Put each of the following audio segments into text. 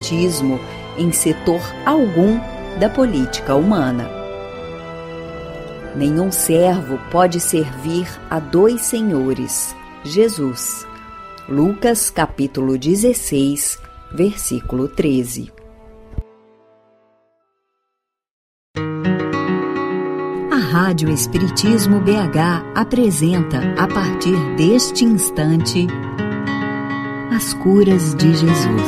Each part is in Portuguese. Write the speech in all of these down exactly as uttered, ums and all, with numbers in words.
favoritismo em setor algum da política humana. Nenhum servo pode servir a dois senhores. Jesus. Lucas capítulo dezesseis, versículo treze. A Rádio Espiritismo B H apresenta, a partir deste instante, As Curas de Jesus.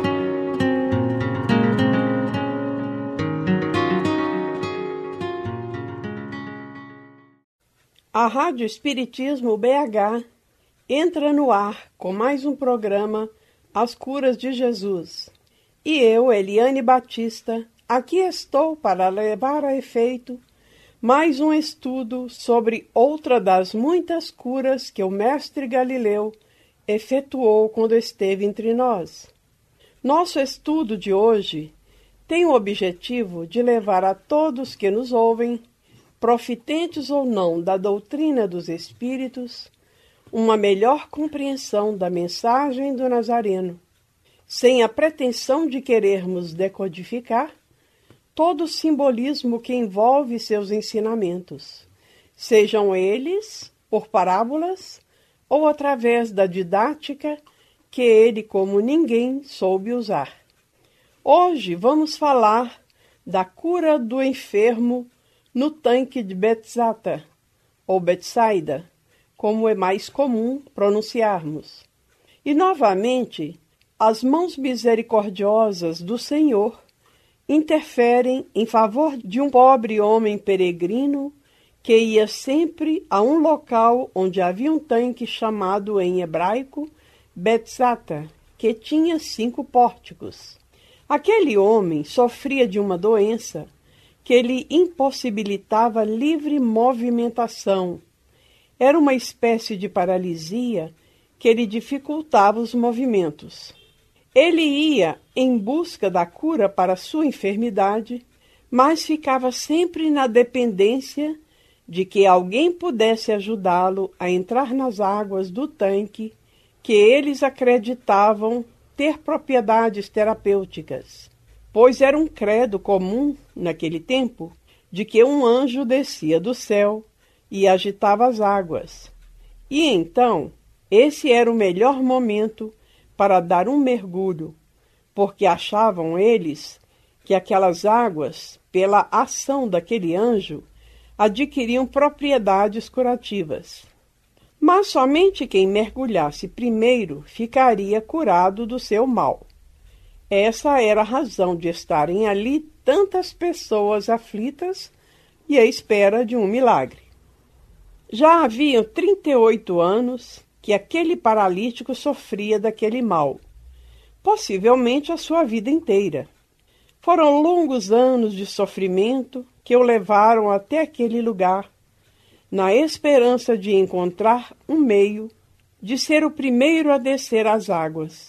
A Rádio Espiritismo B H entra no ar com mais um programa As Curas de Jesus. E eu, Eliane Batista, aqui estou para levar a efeito mais um estudo sobre outra das muitas curas que o mestre Galileu efetuou quando esteve entre nós. Nosso estudo de hoje tem o objetivo de levar a todos que nos ouvem, profitentes ou não da doutrina dos Espíritos, uma melhor compreensão da mensagem do Nazareno, sem a pretensão de querermos decodificar todo o simbolismo que envolve seus ensinamentos, sejam eles por parábolas ou através da didática que ele, como ninguém, soube usar. Hoje vamos falar da cura do enfermo no tanque de Betzata, ou Betsaida, como é mais comum pronunciarmos. E, novamente, as mãos misericordiosas do Senhor interferem em favor de um pobre homem peregrino que ia sempre a um local onde havia um tanque chamado em hebraico Betzata, que tinha cinco pórticos. Aquele homem sofria de uma doença que lhe impossibilitava livre movimentação. Era uma espécie de paralisia que lhe dificultava os movimentos. Ele ia em busca da cura para sua enfermidade, mas ficava sempre na dependência de que alguém pudesse ajudá-lo a entrar nas águas do tanque que eles acreditavam ter propriedades terapêuticas, pois era um credo comum, naquele tempo, de que um anjo descia do céu e agitava as águas. E então, esse era o melhor momento para dar um mergulho, porque achavam eles que aquelas águas, pela ação daquele anjo, adquiriam propriedades curativas. Mas somente quem mergulhasse primeiro ficaria curado do seu mal. Essa era a razão de estarem ali tantas pessoas aflitas e à espera de um milagre. Já haviam trinta e oito anos que aquele paralítico sofria daquele mal, possivelmente a sua vida inteira. Foram longos anos de sofrimento que o levaram até aquele lugar, na esperança de encontrar um meio de ser o primeiro a descer as águas,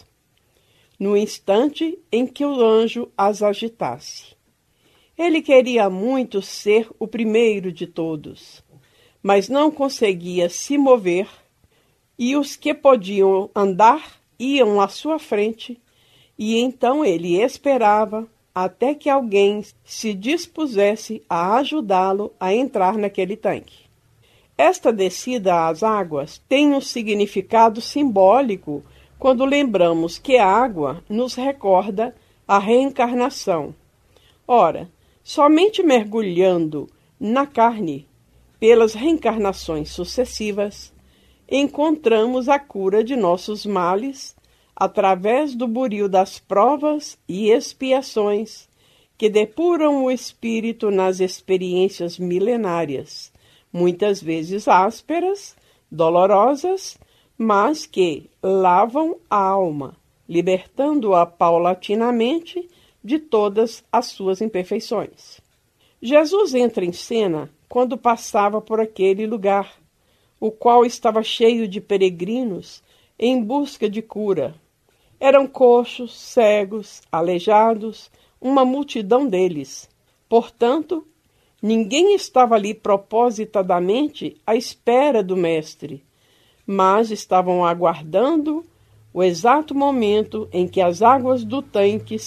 no instante em que o anjo as agitasse. Ele queria muito ser o primeiro de todos, mas não conseguia se mover, e os que podiam andar iam à sua frente, e então ele esperava até que alguém se dispusesse a ajudá-lo a entrar naquele tanque. Esta descida às águas tem um significado simbólico quando lembramos que a água nos recorda a reencarnação. Ora, somente mergulhando na carne, pelas reencarnações sucessivas, encontramos a cura de nossos males através do buril das provas e expiações que depuram o espírito nas experiências milenárias, muitas vezes ásperas, dolorosas, mas que lavam a alma, libertando-a paulatinamente de todas as suas imperfeições. Jesus entra em cena quando passava por aquele lugar, o qual estava cheio de peregrinos em busca de cura. Eram coxos, cegos, aleijados, uma multidão deles. Portanto, ninguém estava ali propositadamente à espera do mestre, mas estavam aguardando o exato momento em que as águas do tanque